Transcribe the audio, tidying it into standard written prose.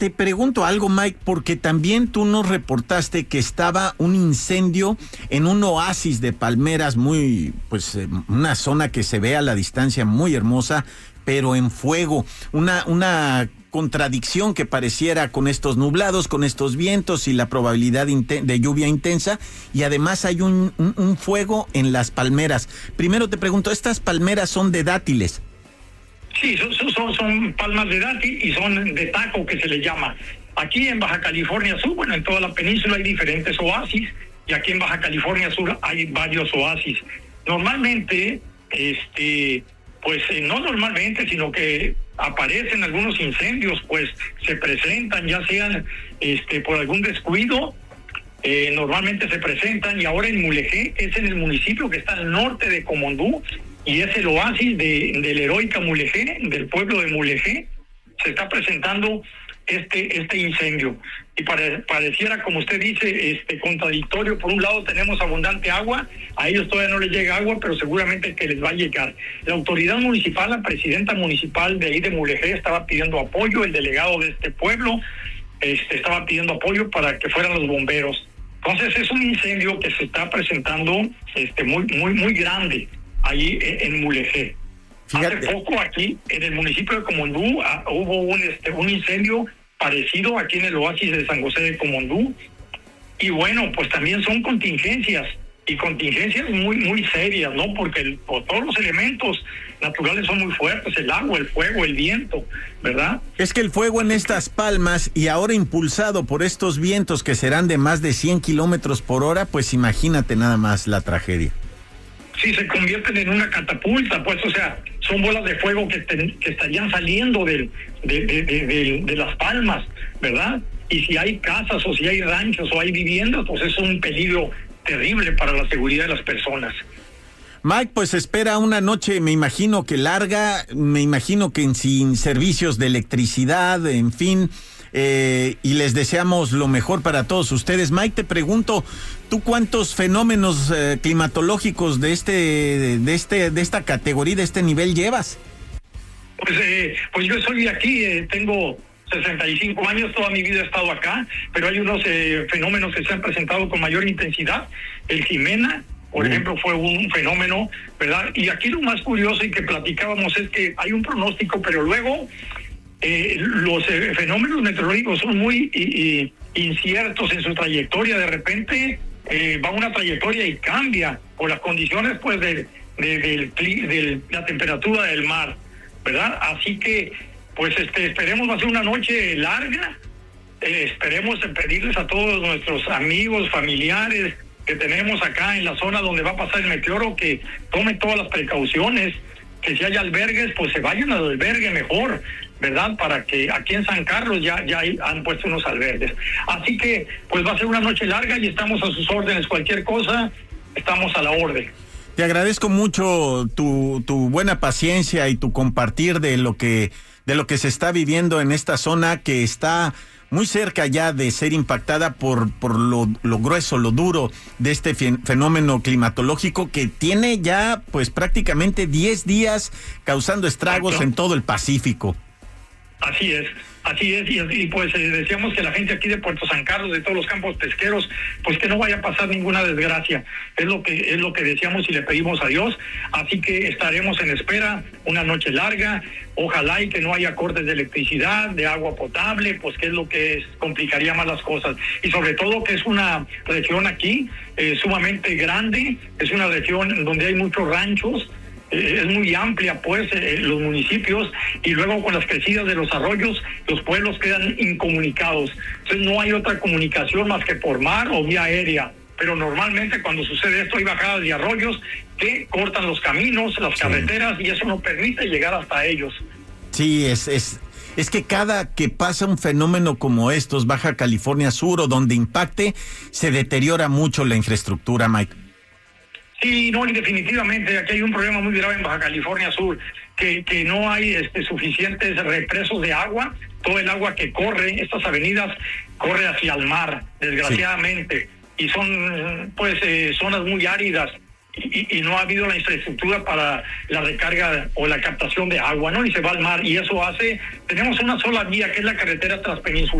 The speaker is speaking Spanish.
te pregunto algo, Mike, porque también tú nos reportaste que estaba un incendio en un oasis de palmeras muy, pues, una zona que se ve a la distancia muy hermosa, pero en fuego. Una contradicción que pareciera con estos nublados, con estos vientos y la probabilidad de lluvia intensa, y además hay un fuego en las palmeras. Primero te pregunto, ¿estas palmeras son de dátiles? Sí, son palmas de dátil y son de taco, que se les llama. Aquí en Baja California Sur, bueno, en toda la península hay diferentes oasis, y aquí en Baja California Sur hay varios oasis. Normalmente, no normalmente, sino que aparecen algunos incendios, pues se presentan, ya sean por algún descuido, normalmente se presentan, y ahora en Mulegé, es en el municipio que está al norte de Comondú, y es el oasis del heroica Mulegé, del pueblo de Mulegé, se está presentando este incendio. Y pareciera, como usted dice, contradictorio. Por un lado tenemos abundante agua, a ellos todavía no les llega agua, pero seguramente que les va a llegar. La autoridad municipal, la presidenta municipal de ahí de Mulegé, estaba pidiendo apoyo, el delegado de este pueblo estaba pidiendo apoyo para que fueran los bomberos. Entonces es un incendio que se está presentando muy grande ahí en Mulegé. Hace poco aquí en el municipio de Comondú hubo un incendio parecido aquí en el oasis de San José de Comondú, y bueno, pues también son contingencias, y contingencias muy serias, ¿no? Porque todos los elementos naturales son muy fuertes, el agua, el fuego, el viento, ¿verdad? Es que el fuego en estas palmas, y ahora impulsado por estos vientos que serán de más de 100 kilómetros por hora, pues imagínate nada más la tragedia. Sí, se convierten en una catapulta, pues, o sea, son bolas de fuego que estarían saliendo de las palmas, ¿verdad? Y si hay casas, o si hay ranchos, o hay viviendas, pues es un peligro terrible para la seguridad de las personas. Mike, pues espera una noche, me imagino que larga, me imagino que sin servicios de electricidad, en fin, y les deseamos lo mejor para todos ustedes. Mike, te pregunto, ¿tú cuántos fenómenos climatológicos de esta categoría, de este nivel llevas? Pues yo soy de aquí, tengo 65 años, toda mi vida he estado acá, pero hay unos fenómenos que se han presentado con mayor intensidad. El Jimena, por ejemplo, fue un fenómeno, ¿verdad? Y aquí lo más curioso y que platicábamos es que hay un pronóstico, pero luego los fenómenos meteorológicos son muy inciertos en su trayectoria. De repente va una trayectoria y cambia por las condiciones, pues, de la temperatura del mar, ¿verdad? Así que, pues, esperemos va a ser una noche larga. Esperemos pedirles a todos nuestros amigos, familiares que tenemos acá en la zona donde va a pasar el meteoro, que tomen todas las precauciones, que si hay albergues, pues se vayan al albergue mejor, ¿verdad? Para que aquí en San Carlos ya han puesto unos albergues. Así que, pues va a ser una noche larga y estamos a sus órdenes. Cualquier cosa, estamos a la orden. Te agradezco mucho tu buena paciencia y tu compartir de lo que se está viviendo en esta zona, que está muy cerca ya de ser impactada por lo grueso, lo duro de este fenómeno climatológico que tiene ya pues prácticamente 10 días causando estragos en todo el Pacífico. Así es, y pues deseamos que la gente aquí de Puerto San Carlos, de todos los campos pesqueros, pues que no vaya a pasar ninguna desgracia. Es lo que deseamos y le pedimos a Dios. Así que estaremos en espera una noche larga. Ojalá y que no haya cortes de electricidad, de agua potable, pues que es lo que complicaría más las cosas. Y sobre todo que es una región aquí sumamente grande, es una región donde hay muchos ranchos. Es muy amplia, pues, los municipios, y luego con las crecidas de los arroyos, los pueblos quedan incomunicados. Entonces no hay otra comunicación más que por mar o vía aérea. Pero normalmente cuando sucede esto hay bajadas de arroyos que cortan los caminos, las carreteras, y eso no permite llegar hasta ellos. Sí, es que cada que pasa un fenómeno como estos, Baja California Sur, o donde impacte, se deteriora mucho la infraestructura, Mike. Sí, no, y definitivamente aquí hay un problema muy grave en Baja California Sur, que no hay suficientes represos de agua. Todo el agua que corre, estas avenidas, corre hacia el mar, desgraciadamente, sí. Y son, pues, zonas muy áridas, y no ha habido la infraestructura para la recarga o la captación de agua, ¿no? Y se va al mar, y eso tenemos una sola vía, que es la carretera transpeninsular.